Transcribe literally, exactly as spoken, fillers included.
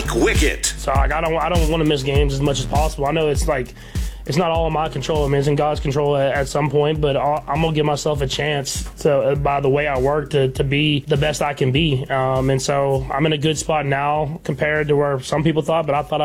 Mike Wickett. So like, I don't I don't want to miss games as much as possible. I know it's like it's not all in my control. I mean, it's in God's control at, at some point, but I'll, I'm gonna give myself a chance to, by the way I work, to to be the best I can be. Um, and so I'm in a good spot now compared to where some people thought, but I thought I